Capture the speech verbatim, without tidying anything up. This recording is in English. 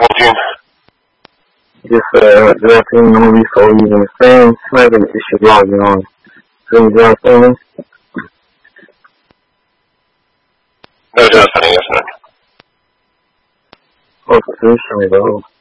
fourteen. Just uh, drafting the movie for using the same sniper that should log on. Can you draft for me? No, just setting, yes, sir. Oh, show me the whole.